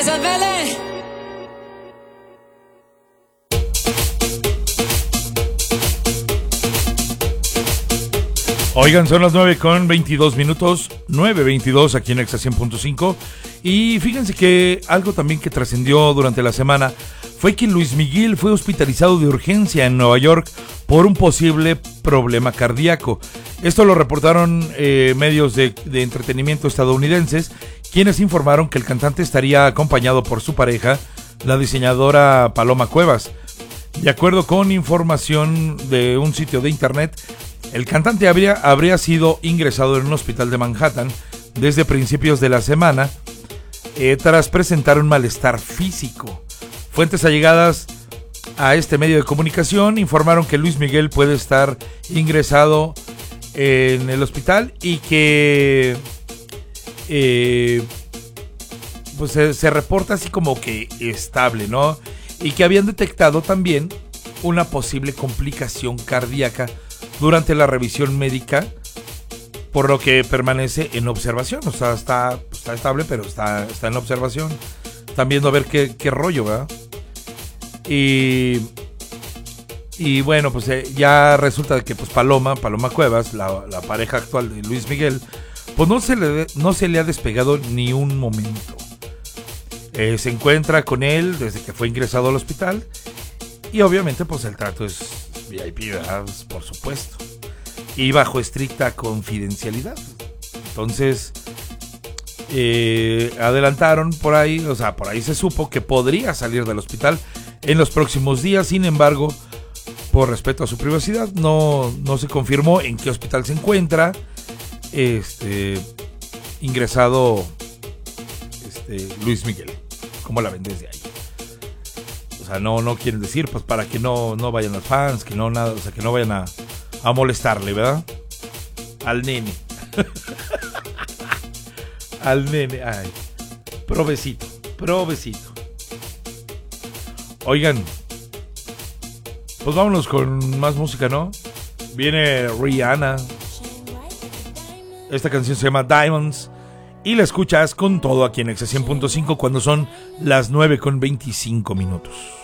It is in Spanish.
Jezebel. Oigan, son las 9:22, 9:22 aquí en Exa 100.5. Y fíjense que algo también que trascendió durante la semana fue que Luis Miguel fue hospitalizado de urgencia en Nueva York por un posible problema cardíaco. Esto lo reportaron medios de entretenimiento estadounidenses, quienes informaron que el cantante estaría acompañado por su pareja, la diseñadora Paloma Cuevas. De acuerdo con información de un sitio de internet, el cantante habría sido ingresado en un hospital de Manhattan desde principios de la semana tras presentar un malestar físico. Fuentes allegadas a este medio de comunicación informaron que Luis Miguel puede estar ingresado en el hospital y que pues se reporta así como que estable, ¿no? Y que habían detectado también una posible complicación cardíaca durante la revisión médica, por lo que permanece en observación. O sea, está estable, pero está en observación. Están viendo a ver qué rollo, ¿verdad? Y bueno, pues ya resulta que pues Paloma Cuevas, la pareja actual de Luis Miguel, pues no se le ha despegado ni un momento. Se encuentra con él desde que fue ingresado al hospital y obviamente pues el trato es VIP, ¿verdad? Por supuesto, y bajo estricta confidencialidad. Entonces adelantaron por ahí, o sea, por ahí se supo que podría salir del hospital en los próximos días. Sin embargo, por respeto a su privacidad, no se confirmó en qué hospital se encuentra ingresado Luis Miguel. ¿Cómo la ven desde ahí? O sea, no quieren decir, pues para que no vayan los fans, que no nada, o sea, que no vayan a molestarle, ¿verdad? Al nene. Al nene, ay. Provecito. Oigan, pues vámonos con más música, ¿no? Viene Rihanna. Esta canción se llama Diamonds y la escuchas con todo aquí en Exa 100.5 cuando son las 9:25.